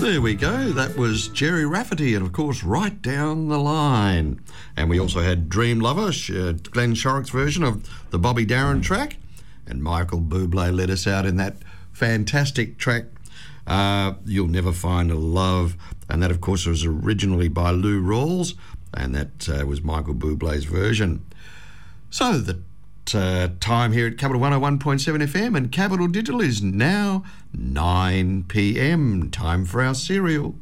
There we go. That was Jerry Rafferty and, of course, Right Down the Line. And we also had Dream Lover, Glenn Shorrock's version of the Bobby Darin track. And Michael Bublé led us out in that fantastic track, You'll Never Find a Love. And that, of course, was originally by Lou Rawls. And that was Michael Bublé's version. So the time here at Capital 101.7 FM and Capital Digital is now 9 p.m. Time for our serial.